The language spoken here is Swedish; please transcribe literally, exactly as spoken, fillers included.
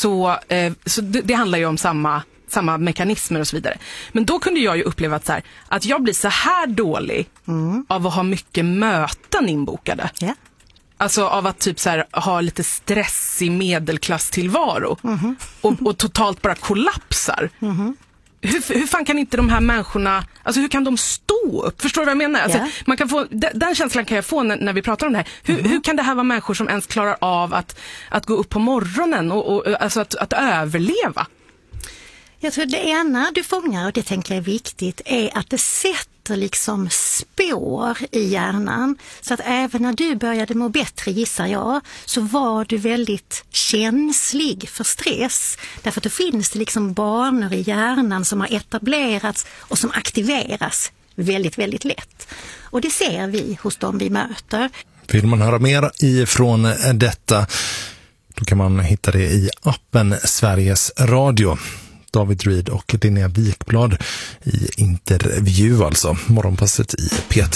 så, eh, så det, det handlar ju om samma, samma mekanismer och så vidare. Men då kunde jag ju uppleva att, så här, att jag blir så här dålig mm. av att ha mycket möten inbokade. Yeah. Alltså av att typ så här, ha lite stressig medelklasstillvaro mm-hmm. och, och totalt bara kollapsar. Mm-hmm. Hur, hur fan kan inte de här människorna, alltså hur kan de stå upp? Förstår du vad jag menar? Alltså, yeah. man kan få, den, den känslan kan jag få när, när vi pratar om det här. Hur, mm-hmm. hur kan det här vara människor som ens klarar av att, att gå upp på morgonen och, och alltså att, att överleva? Jag tror det ena du fångar, och det tänker jag är viktigt, är att det sätter liksom spår i hjärnan. Så att även när du började må bättre, gissar jag, så var du väldigt känslig för stress. Därför att det finns det liksom banor i hjärnan som har etablerats och som aktiveras väldigt, väldigt lätt. Och det ser vi hos dem vi möter. Vill man höra mer ifrån detta, då kan man hitta det i appen Sveriges Radio. David Reed och Linnea Wikblad i intervju, alltså morgonpasset i P tre.